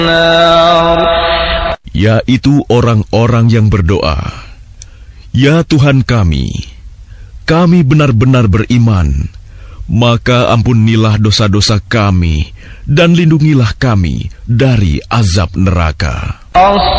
yaitu orang-orang yang berdoa, "Ya Tuhan kami benar-benar beriman, maka ampunilah dosa-dosa kami dan lindungilah kami dari azab neraka."